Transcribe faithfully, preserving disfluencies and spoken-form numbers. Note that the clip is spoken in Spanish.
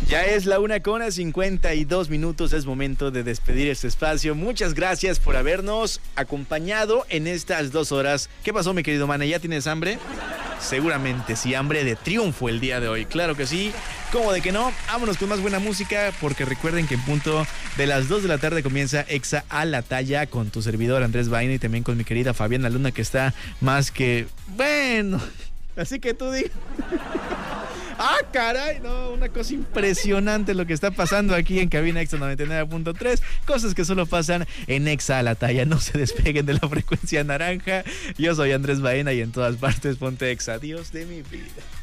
Ya es la una con cincuenta y dos minutos, es momento de despedir este espacio. Muchas gracias por habernos acompañado en estas dos horas. ¿Qué pasó, mi querido Mane? ¿Ya tienes hambre? Seguramente sí, hambre de triunfo el día de hoy, claro que sí. ¿Cómo de que no? Vámonos con más buena música, porque recuerden que en punto de las dos de la tarde comienza Exa a la Talla con tu servidor Andrés Baena y también con mi querida Fabiana Luna, que está más que... bueno, así que tú digas... ¡Ah, caray! No, una cosa impresionante lo que está pasando aquí en Cabina Exa noventa y nueve punto tres. Cosas que solo pasan en Exa a la Talla. No se despeguen de la frecuencia naranja. Yo soy Andrés Baena y en todas partes ponte Exa. Dios de mi vida.